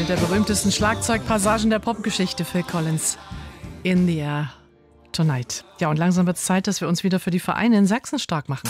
eine der berühmtesten Schlagzeugpassagen der Popgeschichte, Phil Collins. In the Air Tonight. Ja, und langsam wird es Zeit, dass wir uns wieder für die Vereine in Sachsen stark machen.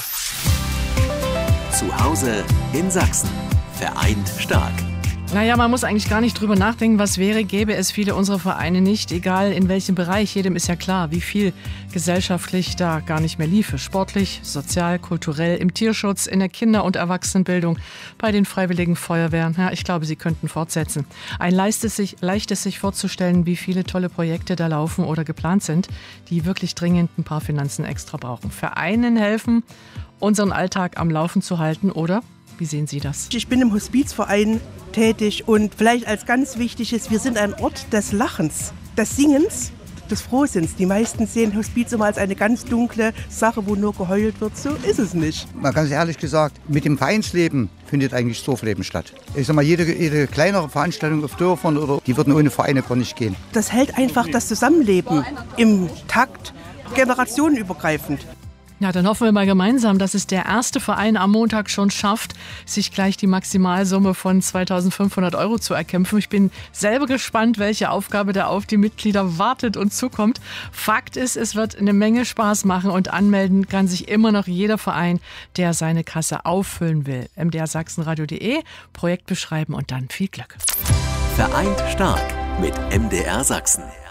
Zu Hause in Sachsen. Vereint stark. Naja, man muss eigentlich gar nicht drüber nachdenken, was wäre, gäbe es viele unserer Vereine nicht, egal in welchem Bereich. Jedem ist ja klar, wie viel gesellschaftlich da gar nicht mehr liefe. Sportlich, sozial, kulturell, im Tierschutz, in der Kinder- und Erwachsenenbildung, bei den Freiwilligen Feuerwehren. Ja, ich glaube, sie könnten fortsetzen. Ein leichtes sich vorzustellen, wie viele tolle Projekte da laufen oder geplant sind, die wirklich dringend ein paar Finanzen extra brauchen. Vereinen helfen, unseren Alltag am Laufen zu halten, oder? Wie sehen Sie das? Ich bin im Hospizverein tätig und vielleicht als ganz wichtiges, wir sind ein Ort des Lachens, des Singens, des Frohsinns. Die meisten sehen Hospiz immer als eine ganz dunkle Sache, wo nur geheult wird. So ist es nicht. Mal ganz ehrlich gesagt, mit dem Vereinsleben findet eigentlich Dorfleben statt. Ich sag mal, jede kleinere Veranstaltung auf Dörfern, die würden ohne Vereine gar nicht gehen. Das hält einfach das Zusammenleben im Takt, generationenübergreifend. Ja, dann hoffen wir mal gemeinsam, dass es der erste Verein am Montag schon schafft, sich gleich die Maximalsumme von 2.500 € zu erkämpfen. Ich bin selber gespannt, welche Aufgabe da auf die Mitglieder wartet und zukommt. Fakt ist, es wird eine Menge Spaß machen und anmelden kann sich immer noch jeder Verein, der seine Kasse auffüllen will. mdrsachsenradio.de, Projekt beschreiben und dann viel Glück. Vereint stark mit MDR Sachsen.